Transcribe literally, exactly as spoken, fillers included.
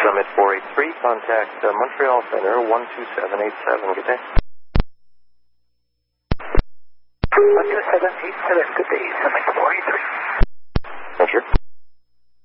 Summit four eight three, contact uh, Montreal Center one two seven eight seven. Good day. one two seven eight seven, good day, Summit four eight three. Thank you.